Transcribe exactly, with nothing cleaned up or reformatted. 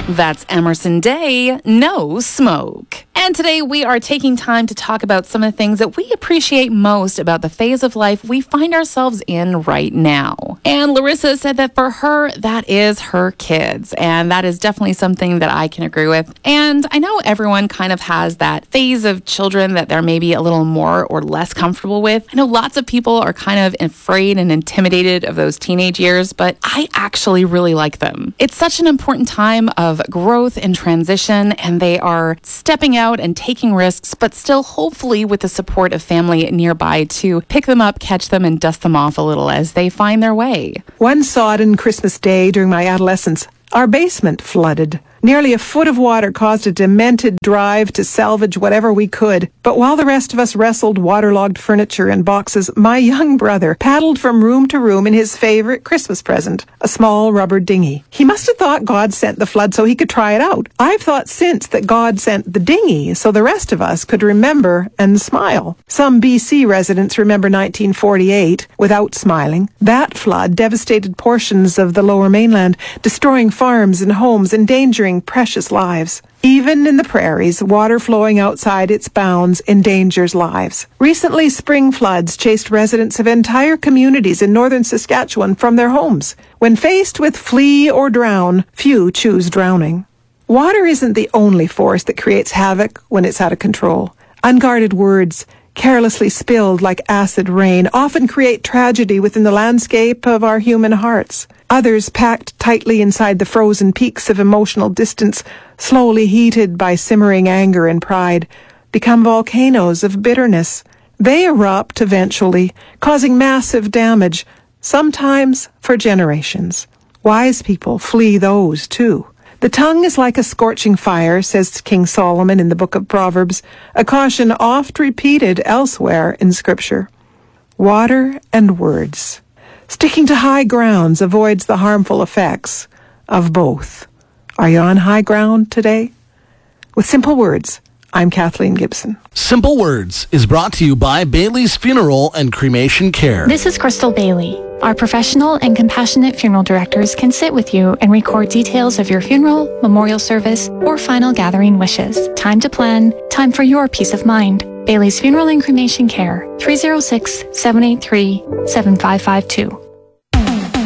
That's Emerson Day, No Smoke. And today we are taking time to talk about some of the things that we appreciate most about the phase of life we find ourselves in right now. And Larissa said that for her, that is her kids. And that is definitely something that I can agree with. And I know everyone kind of has that phase of children that they're maybe a little more or less comfortable with. I know lots of people are kind of afraid and intimidated of those teenage years, but I actually really like them. It's such an important time of growth and transition, and they are stepping out and taking risks, but still hopefully with the support of family nearby to pick them up, catch them, and dust them off a little as they find their way. One sodden Christmas day during my adolescence, our basement flooded. Nearly a foot of water caused a demented drive to salvage whatever we could. But while the rest of us wrestled waterlogged furniture and boxes, my young brother paddled from room to room in his favorite Christmas present, a small rubber dinghy. He must have thought God sent the flood so he could try it out. I've thought since that God sent the dinghy so the rest of us could remember and smile. Some B C residents remember nineteen forty-eight without smiling. That flood devastated portions of the Lower Mainland, destroying farms and homes, endangering precious lives. Even in the prairies, water flowing outside its bounds endangers lives. Recently, spring floods chased residents of entire communities in northern Saskatchewan from their homes. When faced with flee or drown, few choose drowning. Water isn't the only force that creates havoc when it's out of control. Unguarded words, carelessly spilled like acid rain, often create tragedy within the landscape of our human hearts. Others, packed tightly inside the frozen peaks of emotional distance, slowly heated by simmering anger and pride, become volcanoes of bitterness. They erupt eventually, causing massive damage, sometimes for generations. Wise people flee those too. The tongue is like a scorching fire, says King Solomon in the book of Proverbs, a caution oft repeated elsewhere in Scripture. Water and words. Sticking to high grounds avoids the harmful effects of both. Are you on high ground today? With simple words, I'm Kathleen Gibson. Simple Words is brought to you by Bailey's Funeral and Cremation Care. This is Crystal Bailey. Our professional and compassionate funeral directors can sit with you and record details of your funeral, memorial service, or final gathering wishes. Time to plan, time for your peace of mind. Bailey's Funeral and Cremation Care, three oh six, seven eight three, seven five five two.